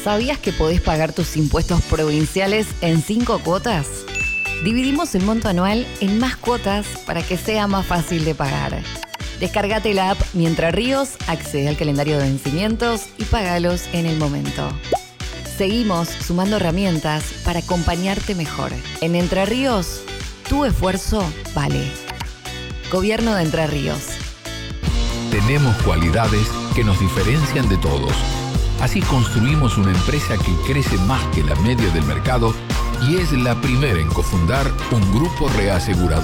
¿Sabías que podés pagar tus impuestos provinciales en 5 cuotas? Dividimos el monto anual en más cuotas para que sea más fácil de pagar. Descárgate la app Mi Entre Ríos, accede al calendario de vencimientos y págalos en el momento. Seguimos sumando herramientas para acompañarte mejor. En Entre Ríos, tu esfuerzo vale. Gobierno de Entre Ríos. Tenemos cualidades que nos diferencian de todos. Así construimos una empresa que crece más que la media del mercado y es la primera en cofundar un grupo reasegurador